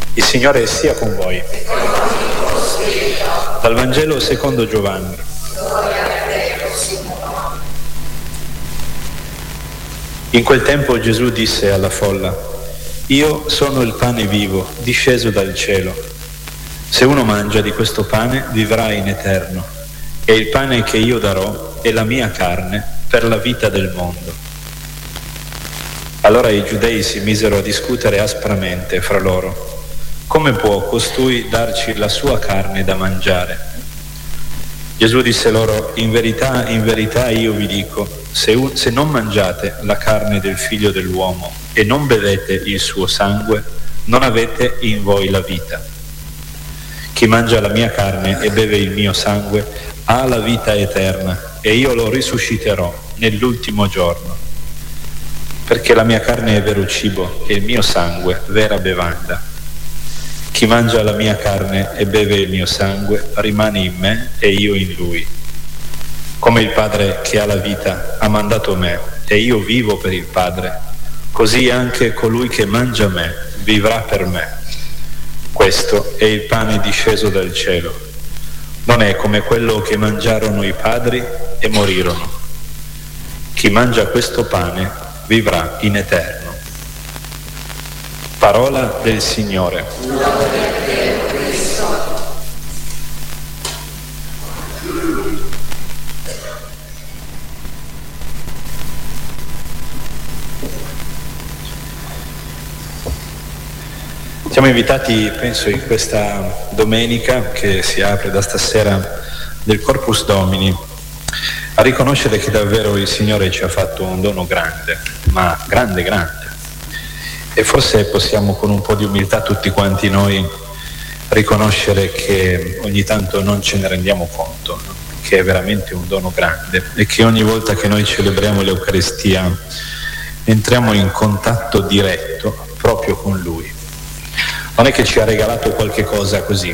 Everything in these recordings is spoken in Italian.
Il Signore sia con voi. Dal Vangelo secondo Giovanni. In quel tempo Gesù disse alla folla: Io sono il pane vivo, disceso dal cielo. Se uno mangia di questo pane vivrà in eterno, e il pane che io darò è la mia carne per la vita del mondo. Allora i giudei si misero a discutere aspramente fra loro: come può costui darci la sua carne da mangiare? Gesù disse loro: in verità io vi dico, se non mangiate la carne del Figlio dell'uomo e non bevete il suo sangue, non avete in voi la vita. Chi mangia la mia carne e beve il mio sangue ha la vita eterna, e io lo risusciterò nell'ultimo giorno. Perché la mia carne è vero cibo e il mio sangue vera bevanda. Chi mangia la mia carne e beve il mio sangue rimane in me e io in lui. Come il Padre che ha la vita ha mandato me e io vivo per il Padre, così anche colui che mangia me vivrà per me. Questo è il pane disceso dal cielo. Non è come quello che mangiarono i padri e morirono. Chi mangia questo pane vivrà in eterno. Parola del Signore. Siamo invitati, penso, in questa domenica che si apre da stasera del Corpus Domini, a riconoscere che davvero il Signore ci ha fatto un dono grande, ma grande. E forse possiamo con un po' di umiltà tutti quanti noi riconoscere che ogni tanto non ce ne rendiamo conto, no? Che è veramente un dono grande e che ogni volta che noi celebriamo l'Eucaristia entriamo in contatto diretto proprio con Lui. Non è che ci ha regalato qualche cosa così,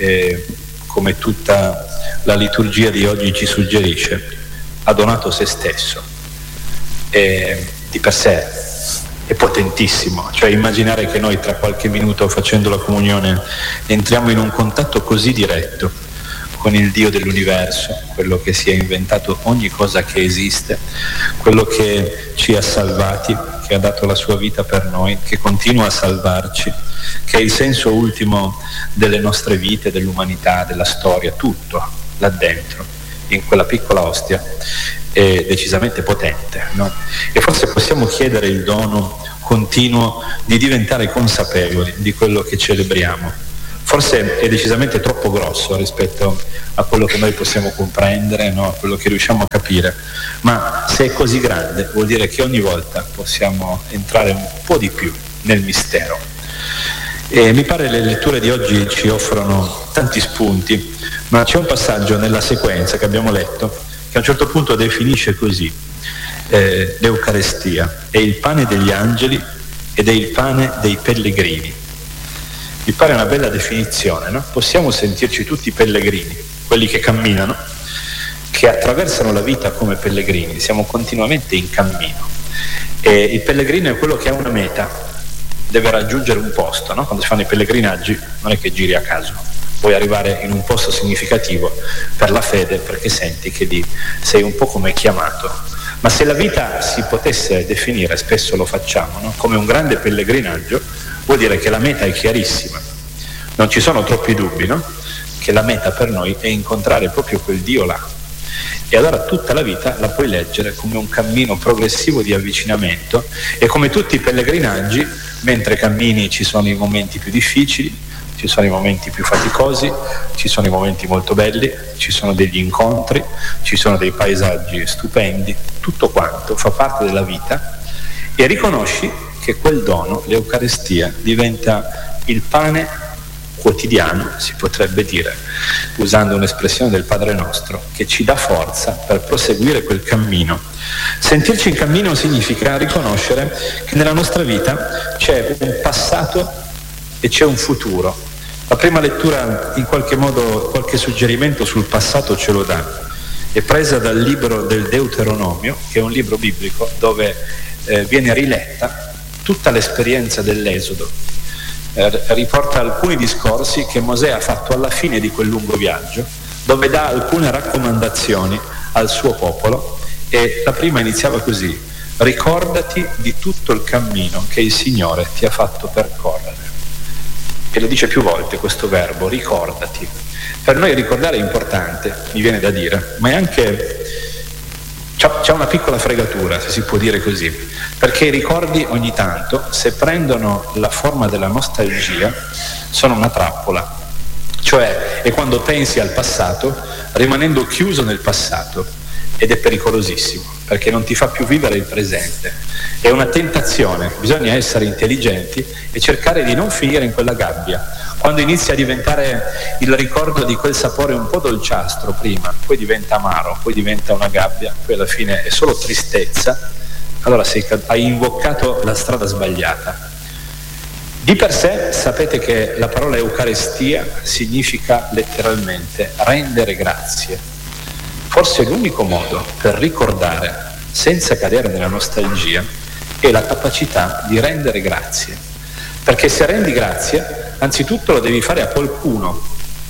come tutta la liturgia di oggi ci suggerisce. Ha donato se stesso, e di per sé è potentissimo. Cioè immaginare che noi tra qualche minuto facendo la comunione entriamo in un contatto così diretto con il Dio dell'universo, quello che si è inventato ogni cosa che esiste, quello che ci ha salvati, che ha dato la sua vita per noi, che continua a salvarci, che è il senso ultimo delle nostre vite, dell'umanità, della storia, tutto là dentro, in quella piccola ostia, è decisamente potente, no? E forse possiamo chiedere il dono continuo di diventare consapevoli di quello che celebriamo. Forse è decisamente troppo grosso rispetto a quello che noi possiamo comprendere, no? A quello che riusciamo a capire, ma se è così grande vuol dire che ogni volta possiamo entrare un po' di più nel mistero. E mi pare le letture di oggi ci offrono tanti spunti, ma c'è un passaggio nella sequenza che abbiamo letto che a un certo punto definisce così l'Eucarestia: è il pane degli angeli ed è il pane dei pellegrini. Mi pare una bella definizione, no? Possiamo sentirci tutti pellegrini, quelli che camminano, che attraversano la vita come pellegrini, siamo continuamente in cammino. E il pellegrino è quello che ha una meta, deve raggiungere un posto, no? Quando si fanno i pellegrinaggi non è che giri a caso, puoi arrivare in un posto significativo per la fede, perché senti che lì sei un po' come chiamato. Ma se la vita si potesse definire, spesso lo facciamo, no? Come un grande pellegrinaggio, vuol dire che la meta è chiarissima, non ci sono troppi dubbi, no? Che la meta per noi è incontrare proprio quel Dio là. E allora tutta la vita la puoi leggere come un cammino progressivo di avvicinamento, e come tutti i pellegrinaggi, mentre cammini ci sono i momenti più difficili, ci sono i momenti più faticosi, ci sono i momenti molto belli, ci sono degli incontri, ci sono dei paesaggi stupendi, tutto quanto fa parte della vita, e riconosci che quel dono, l'Eucarestia, diventa il pane quotidiano, si potrebbe dire, usando un'espressione del Padre Nostro, che ci dà forza per proseguire quel cammino. Sentirci in cammino significa riconoscere che nella nostra vita c'è un passato e c'è un futuro. La prima lettura, in qualche modo, qualche suggerimento sul passato ce lo dà. È presa dal libro del Deuteronomio, che è un libro biblico dove viene riletta tutta l'esperienza dell'Esodo, riporta alcuni discorsi che Mosè ha fatto alla fine di quel lungo viaggio, dove dà alcune raccomandazioni al suo popolo, e la prima iniziava così: ricordati di tutto il cammino che il Signore ti ha fatto percorrere. E lo dice più volte questo verbo, ricordati. Per noi ricordare è importante, mi viene da dire, ma è anche c'è una piccola fregatura, se si può dire così, perché i ricordi ogni tanto, se prendono la forma della nostalgia, sono una trappola. Cioè è quando pensi al passato rimanendo chiuso nel passato, ed è pericolosissimo perché non ti fa più vivere il presente. È una tentazione, bisogna essere intelligenti e cercare di non finire in quella gabbia. Quando inizia a diventare il ricordo di quel sapore un po' dolciastro prima, poi diventa amaro, poi diventa una gabbia, poi alla fine è solo tristezza, allora hai invoccato la strada sbagliata. Di per sé sapete che la parola Eucaristia significa letteralmente rendere grazie. Forse l'unico modo per ricordare senza cadere nella nostalgia è la capacità di rendere grazie. Perché se rendi grazie, anzitutto lo devi fare a qualcuno,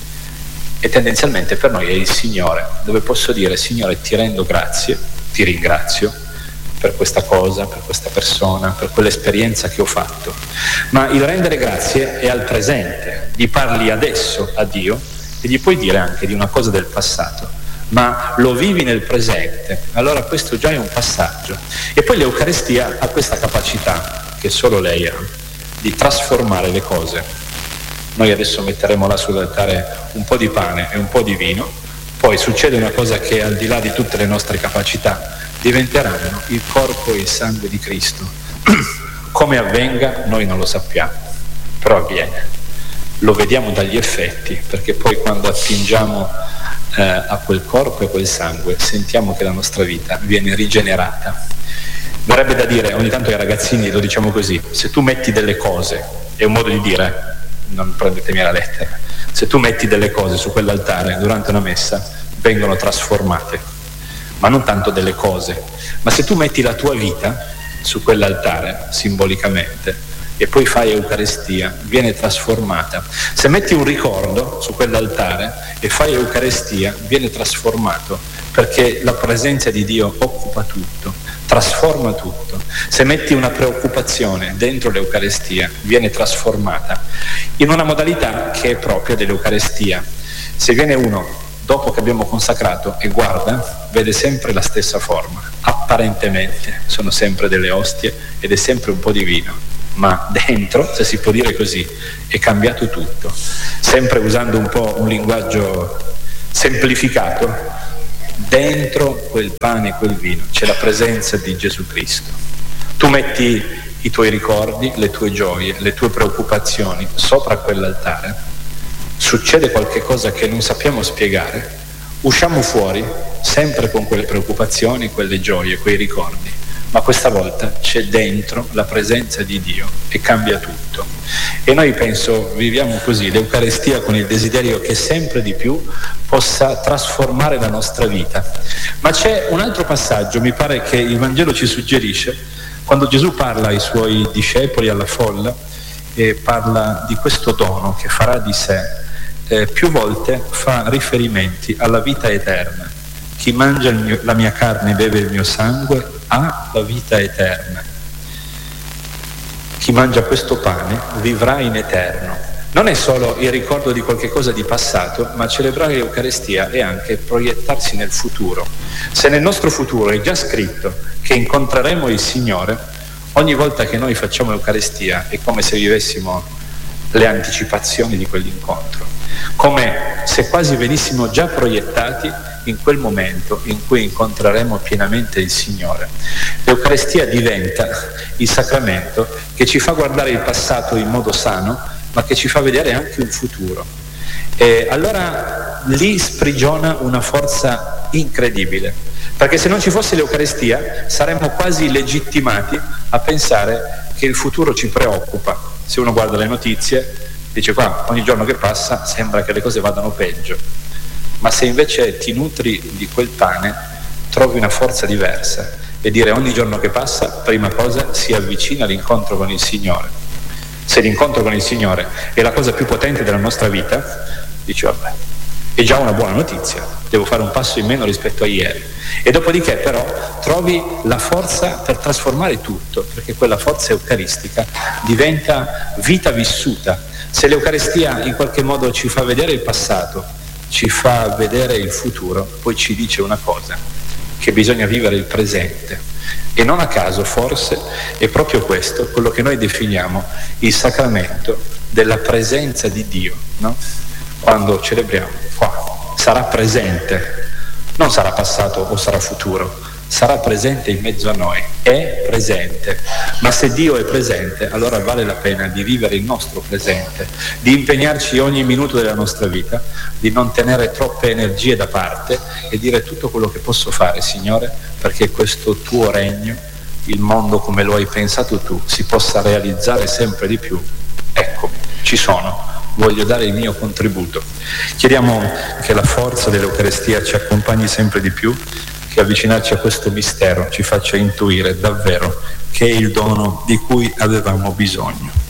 e tendenzialmente per noi è il Signore, dove posso dire: Signore, ti rendo grazie, ti ringrazio per questa cosa, per questa persona, per quell'esperienza che ho fatto. Ma il rendere grazie è al presente, gli parli adesso a Dio e gli puoi dire anche di una cosa del passato, ma lo vivi nel presente, allora questo già è un passaggio. E poi l'Eucaristia ha questa capacità, che solo lei ha, di trasformare le cose. Noi adesso metteremo là sull'altare un po' di pane e un po' di vino, poi succede una cosa che al di là di tutte le nostre capacità diventeranno il corpo e il sangue di Cristo. Come avvenga noi non lo sappiamo, però avviene. Lo vediamo dagli effetti, perché poi quando attingiamo a quel corpo e quel sangue sentiamo che la nostra vita viene rigenerata. Verrebbe da dire, ogni tanto ai ragazzini lo diciamo così: se tu metti delle cose, è un modo di dire, non prendetemi alla lettera, se tu metti delle cose su quell'altare durante una messa vengono trasformate, ma non tanto delle cose, ma se tu metti la tua vita su quell'altare simbolicamente e poi fai Eucaristia, viene trasformata. Se metti un ricordo su quell'altare e fai Eucaristia, viene trasformato, perché la presenza di Dio occupa tutto, trasforma tutto. Se metti una preoccupazione dentro l'Eucaristia, viene trasformata in una modalità che è propria dell'Eucaristia. Se viene uno dopo che abbiamo consacrato e guarda, vede sempre la stessa forma, apparentemente sono sempre delle ostie ed è sempre un po' di vino, ma dentro, se si può dire così, è cambiato tutto. Sempre usando un po' un linguaggio semplificato, dentro quel pane e quel vino c'è la presenza di Gesù Cristo. Tu metti i tuoi ricordi, le tue gioie, le tue preoccupazioni sopra quell'altare, succede qualche cosa che non sappiamo spiegare, usciamo fuori sempre con quelle preoccupazioni, quelle gioie, quei ricordi, ma questa volta c'è dentro la presenza di Dio e cambia tutto. E noi penso viviamo così l'Eucaristia con il desiderio che sempre di più possa trasformare la nostra vita. Ma c'è un altro passaggio, mi pare che il Vangelo ci suggerisce, quando Gesù parla ai suoi discepoli, alla folla, e parla di questo dono che farà di sé, più volte fa riferimenti alla vita eterna. Chi mangia la mia carne e beve il mio sangue ha la vita eterna. Chi mangia questo pane vivrà in eterno. Non è solo il ricordo di qualche cosa di passato, ma celebrare l'Eucaristia è anche proiettarsi nel futuro. Se nel nostro futuro è già scritto che incontreremo il Signore, ogni volta che noi facciamo l'Eucaristia è come se vivessimo le anticipazioni di quell'incontro, come se quasi venissimo già proiettati in quel momento in cui incontreremo pienamente il Signore. L'Eucaristia diventa il sacramento che ci fa guardare il passato in modo sano, ma che ci fa vedere anche il futuro. E allora lì sprigiona una forza incredibile, perché se non ci fosse l'Eucaristia saremmo quasi legittimati a pensare che il futuro ci preoccupa. Se uno guarda le notizie dice: qua ogni giorno che passa sembra che le cose vadano peggio. Ma se invece ti nutri di quel pane trovi una forza diversa, e dire ogni giorno che passa, prima cosa, si avvicina all'incontro con il Signore. Se l'incontro con il Signore è la cosa più potente della nostra vita, dici vabbè, è già una buona notizia, devo fare un passo in meno rispetto a ieri. E dopodiché però trovi la forza per trasformare tutto, perché quella forza eucaristica diventa vita vissuta. Se l'Eucaristia in qualche modo ci fa vedere il passato, ci fa vedere il futuro, poi ci dice una cosa, che bisogna vivere il presente. E non a caso forse è proprio questo quello che noi definiamo il sacramento della presenza di Dio, no? Quando celebriamo qua, sarà presente, non sarà passato o sarà futuro, sarà presente in mezzo a noi, è presente. Ma se Dio è presente, allora vale la pena di vivere il nostro presente, di impegnarci ogni minuto della nostra vita, di non tenere troppe energie da parte e dire tutto quello che posso fare, Signore, perché questo tuo regno, il mondo come lo hai pensato tu, si possa realizzare sempre di più. Ecco, ci sono, voglio dare il mio contributo. Chiediamo che la forza dell'Eucaristia ci accompagni sempre di più, che avvicinarci a questo mistero ci faccia intuire davvero che è il dono di cui avevamo bisogno.